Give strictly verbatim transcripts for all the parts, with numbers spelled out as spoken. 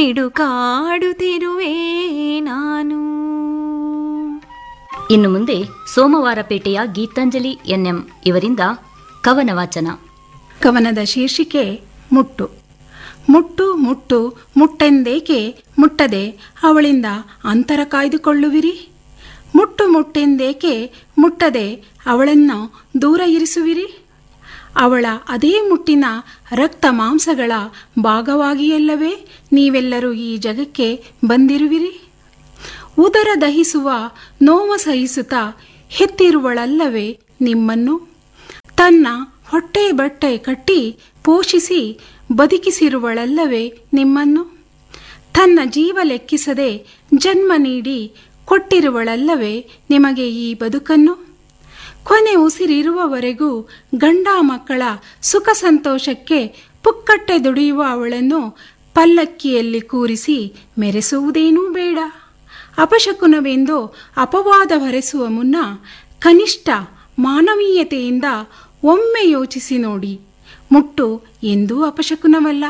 ಮಿಡುಕಾಡುತ್ತಿರುವೆ ನಾನು. ಇನ್ನು ಮುಂದೆ ಸೋಮವಾರಪೇಟೆಯ ಗೀತಾಂಜಲಿ ಎನ್ಎಂ ಇವರಿಂದ ಕವನ ವಾಚನ. ಕವನದ ಶೀರ್ಷಿಕೆ ಮುಟ್ಟು. ಮುಟ್ಟು ಮುಟ್ಟು ಮುಟ್ಟೆಂದೇಕೆ ಮುಟ್ಟದೆ ಅವಳಿಂದ ಅಂತರ ಕಾಯ್ದುಕೊಳ್ಳುವಿರಿ? ಮುಟ್ಟು ಮುಟ್ಟೆಂದೇಕೆ ಮುಟ್ಟದೆ ಅವಳನ್ನು ದೂರ ಇರಿಸುವಿರಿ? ಅವಳ ಅದೇ ಮುಟ್ಟಿನ ರಕ್ತ ಮಾಂಸಗಳ ಭಾಗವಾಗಿಯಲ್ಲವೇ ನೀವೆಲ್ಲರೂ ಈ ಜಗಕ್ಕೆ ಬಂದಿರುವಿರಿ? ಉದರ ದಹಿಸುವ ನೋವ ಸಹಿಸುತ್ತಾ ಹೆತ್ತಿರುವಳಲ್ಲವೇ ನಿಮ್ಮನ್ನು? ತನ್ನ ಹೊಟ್ಟೆ ಬಟ್ಟೆ ಕಟ್ಟಿ ಪೋಷಿಸಿ ಬದುಕಿಸಿರುವಳಲ್ಲವೇ ನಿಮ್ಮನ್ನು? ತನ್ನ ಜೀವ ಲೆಕ್ಕಿಸದೆ ಜನ್ಮ ನೀಡಿ ಕೊಟ್ಟಿರುವಳಲ್ಲವೇ ನಿಮಗೆ ಈ ಬದುಕನ್ನು? ಕೊನೆ ಉಸಿರಿರುವವರೆಗೂ ಗಂಡ ಮಕ್ಕಳ ಸುಖ ಸಂತೋಷಕ್ಕೆ ಪುಕ್ಕಟ್ಟೆ ದುಡಿಯುವ ಅವಳನ್ನು ಪಲ್ಲಕ್ಕಿಯಲ್ಲಿ ಕೂರಿಸಿ ಮೆರೆಸುವುದೇನೂ ಬೇಡ. ಅಪಶಕುನವೆಂದು ಅಪವಾದ ಹೊರೆಸುವ ಮುನ್ನ ಕನಿಷ್ಠ ಮಾನವೀಯತೆಯಿಂದ ಒಮ್ಮೆ ಯೋಚಿಸಿ ನೋಡಿ. ಮುಟ್ಟು ಎಂದೂ ಅಪಶಕುನವಲ್ಲ.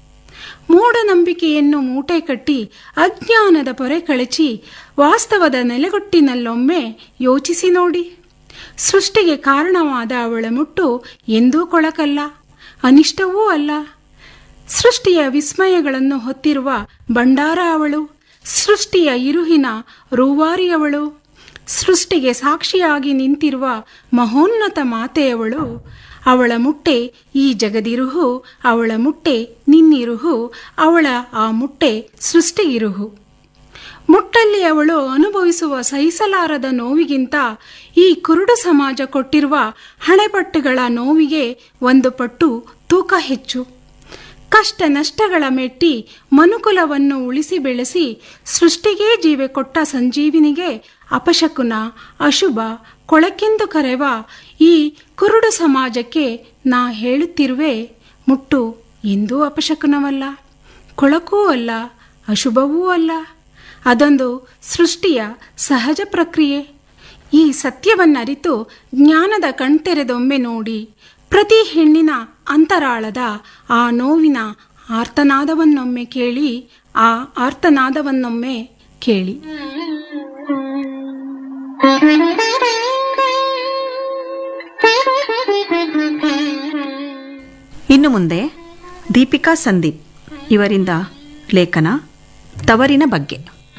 ಮೂಢನಂಬಿಕೆಯನ್ನು ಮೂಟೆ ಕಟ್ಟಿ ಅಜ್ಞಾನದ ಪೊರೆ ಕಳಚಿ ವಾಸ್ತವದ ನೆಲೆಗೊಟ್ಟಿನಲ್ಲೊಮ್ಮೆ ಯೋಚಿಸಿ ನೋಡಿ. ಸೃಷ್ಟಿಗೆ ಕಾರಣವಾದ ಅವಳ ಮುಟ್ಟು ಎಂದೂ ಕೊಳಕಲ್ಲ, ಅನಿಷ್ಟವೂ ಅಲ್ಲ. ಸೃಷ್ಟಿಯ ವಿಸ್ಮಯಗಳನ್ನು ಹೊತ್ತಿರುವ ಭಂಡಾರ ಅವಳು. ಸೃಷ್ಟಿಯ ಇರುಹಿನ ರೂವಾರಿ ಅವಳು. ಸೃಷ್ಟಿಗೆ ಸಾಕ್ಷಿಯಾಗಿ ನಿಂತಿರುವ ಮಹೋನ್ನತ ಮಾತೆಯವಳು. ಅವಳ ಮುಟ್ಟೆ ಈ ಜಗದಿರುಹು, ಅವಳ ಮುಟ್ಟೆ ನಿನ್ನಿರುಹು, ಅವಳ ಆ ಮುಟ್ಟೆ ಸೃಷ್ಟಿಗಿರುಹು. ಮುಟ್ಟಲ್ಲಿ ಅವಳು ಅನುಭವಿಸುವ ಸಹಿಸಲಾರದ ನೋವಿಗಿಂತ ಈ ಕುರುಡು ಸಮಾಜ ಕೊಟ್ಟಿರುವ ಹಣೆಪಟ್ಟುಗಳ ನೋವಿಗೆ ಒಂದು ಪಟ್ಟು ತೂಕ ಹೆಚ್ಚು. ಕಷ್ಟ ನಷ್ಟಗಳ ಮೆಟ್ಟಿ ಮನುಕುಲವನ್ನು ಉಳಿಸಿ ಬೆಳೆಸಿ ಸೃಷ್ಟಿಗೇ ಜೀವೆ ಕೊಟ್ಟ ಸಂಜೀವಿನಿಗೆ ಅಪಶಕುನ, ಅಶುಭ, ಕೊಳಕೆಂದು ಕರೆವ ಈ ಕುರುಡು ಸಮಾಜಕ್ಕೆ ನಾ ಹೇಳುತ್ತಿರುವೆ, ಮುಟ್ಟು ಎಂದೂ ಅಪಶಕುನವಲ್ಲ, ಕೊಳಕೂ ಅಲ್ಲ, ಅಶುಭವೂ ಅಲ್ಲ. ಅದೊಂದು ಸೃಷ್ಟಿಯ ಸಹಜ ಪ್ರಕ್ರಿಯೆ. ಈ ಸತ್ಯವನ್ನರಿತು ಜ್ಞಾನದ ಕಣ್ತೆರೆದೊಮ್ಮೆ ನೋಡಿ. ಪ್ರತಿ ಹೆಣ್ಣಿನ ಅಂತರಾಳದ ಆ ನೋವಿನ ಆರ್ತನಾದವನ್ನೊಮ್ಮೆ ಕೇಳಿ, ಆ ಆರ್ತನಾದವನ್ನೊಮ್ಮೆ ಕೇಳಿ. ಇನ್ನು ಮುಂದೆ ದೀಪಿಕಾ ಸಂದೀಪ್ ಇವರಿಂದ ಲೇಖನ ತವರಿನ ಬಗ್ಗೆ.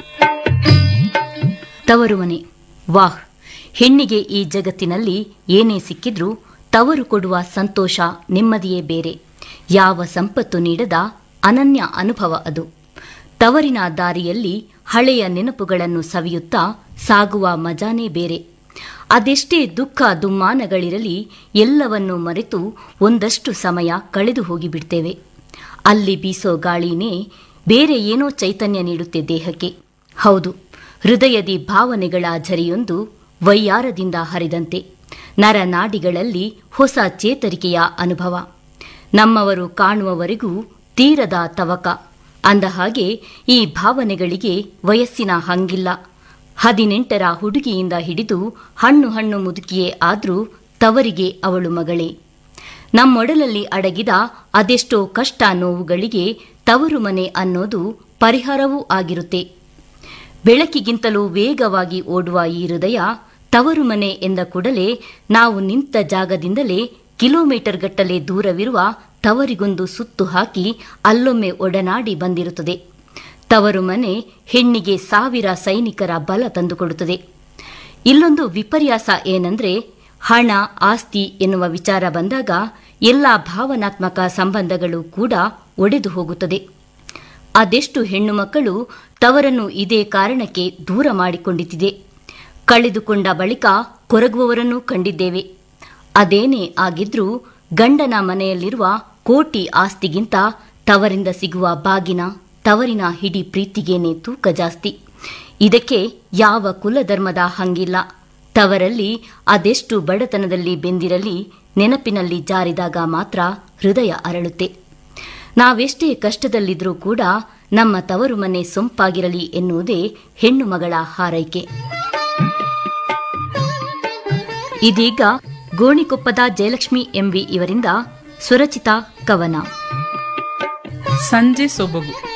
ತವರು ಮನೆ. ವಾಹ್! ಹೆಣ್ಣಿಗೆ ಈ ಜಗತ್ತಿನಲ್ಲಿ ಏನೇ ಸಿಕ್ಕಿದ್ರೂ ತವರು ಕೊಡುವ ಸಂತೋಷ, ನೆಮ್ಮದಿಯೇ ಬೇರೆ. ಯಾವ ಸಂಪತ್ತು ನೀಡದ ಅನನ್ಯ ಅನುಭವ ಅದು. ತವರಿನ ದಾರಿಯಲ್ಲಿ ಹಳೆಯ ನೆನಪುಗಳನ್ನು ಸವಿಯುತ್ತಾ ಸಾಗುವ ಮಜಾನೇ ಬೇರೆ. ಅದೆಷ್ಟೇ ದುಃಖ ದುಮ್ಮಾನಗಳಿರಲಿ ಎಲ್ಲವನ್ನೂ ಮರೆತು ಒಂದಷ್ಟು ಸಮಯ ಕಳೆದು ಹೋಗಿಬಿಡ್ತೇವೆ. ಅಲ್ಲಿ ಬೀಸೋ ಗಾಳಿನೇ ಬೇರೆ ಏನೋ ಚೈತನ್ಯ ನೀಡುತ್ತೆ ದೇಹಕ್ಕೆ. ಹೌದು, ಹೃದಯದಿ ಭಾವನೆಗಳ ಝರಿಯೊಂದು ವೈಯಾರದಿಂದ ಹರಿದಂತೆ ನರನಾಡಿಗಳಲ್ಲಿ ಹೊಸ ಚೇತರಿಕೆಯ ಅನುಭವ. ನಮ್ಮವರು ಕಾಣುವವರೆಗೂ ತೀರದ ತವಕ. ಅಂದ ಹಾಗೆ ಈ ಭಾವನೆಗಳಿಗೆ ವಯಸ್ಸಿನ ಹಂಗಿಲ್ಲ. ಹದಿನೆಂಟರ ಹುಡುಗಿಯಿಂದ ಹಿಡಿದು ಹಣ್ಣು ಹಣ್ಣು ಮುದುಕಿಯೇ ಆದ್ರೂ ತವರಿಗೆ ಅವಳು ಮಗಳೇ. ನಮ್ಮೊಡಲಲ್ಲಿ ಅಡಗಿದ ಅದೆಷ್ಟೋ ಕಷ್ಟ ನೋವುಗಳಿಗೆ ತವರು ಮನೆ ಅನ್ನೋದು ಪರಿಹಾರವೂ ಆಗಿರುತ್ತೆ. ಬೆಳಕಿಗಿಂತಲೂ ವೇಗವಾಗಿ ಓಡುವ ಈ ಹೃದಯ ತವರು ಮನೆ ಎಂದ ಕೂಡಲೇ ನಾವು ನಿಂತ ಜಾಗದಿಂದಲೇ ಕಿಲೋಮೀಟರ್ ಗಟ್ಟಲೆ ದೂರವಿರುವ ತವರಿಗೊಂದು ಸುತ್ತು ಹಾಕಿ ಅಲ್ಲೊಮ್ಮೆ ಒಡನಾಡಿ ಬಂದಿರುತ್ತದೆ. ತವರು ಮನೆ ಹೆಣ್ಣಿಗೆ ಸಾವಿರ ಸೈನಿಕರ ಬಲ ತಂದುಕೊಡುತ್ತದೆ. ಇಲ್ಲೊಂದು ವಿಪರ್ಯಾಸ ಏನಂದ್ರೆ, ಹಣ ಆಸ್ತಿ ಎನ್ನುವ ವಿಚಾರ ಬಂದಾಗ ಎಲ್ಲ ಭಾವನಾತ್ಮಕ ಸಂಬಂಧಗಳು ಕೂಡ ಒಡೆದು ಹೋಗುತ್ತದೆ. ಅದೆಷ್ಟು ಹೆಣ್ಣು ಮಕ್ಕಳು ತವರನ್ನು ಇದೇ ಕಾರಣಕ್ಕೆ ದೂರ ಮಾಡಿಕೊಂಡಿದ್ದಿದೆ. ಕಳೆದುಕೊಂಡ ಬಳಿಕ ಕೊರಗುವವರನ್ನೂ ಕಂಡಿದ್ದೇವೆ. ಅದೇನೇ ಆಗಿದ್ರೂ ಗಂಡನ ಮನೆಯಲ್ಲಿರುವ ಕೋಟಿ ಆಸ್ತಿಗಿಂತ ತವರಿಂದ ಸಿಗುವ ಬಾಗಿನ, ತವರಿನ ಹಿಡಿ ಪ್ರೀತಿಗೇನೆ ತೂಕ ಜಾಸ್ತಿ. ಇದಕ್ಕೆ ಯಾವ ಕುಲಧರ್ಮದ ಹಂಗಿಲ್ಲ. ತವರಲ್ಲಿ ಅದೆಷ್ಟು ಬಡತನದಲ್ಲಿ ಬೆಂದಿರಲಿ, ನೆನಪಿನಲ್ಲಿ ಜಾರಿದಾಗ ಮಾತ್ರ ಹೃದಯ ಅರಳುತ್ತೆ. ನಾವೆಷ್ಟೇ ಕಷ್ಟದಲ್ಲಿದ್ರೂ ಕೂಡ ನಮ್ಮ ತವರು ಮನೆ ಸೊಂಪಾಗಿರಲಿ ಎನ್ನುವುದೇ ಹೆಣ್ಣು ಮಗಳ ಹಾರೈಕೆ. ಇದೀಗ ಗೋಣಿಕೊಪ್ಪದ ಜಯಲಕ್ಷ್ಮಿ ಎಂವಿ ಇವರಿಂದ ಸುರಚಿತ ಕವನ. ಸಂಜೆ ಸೊಬಗು.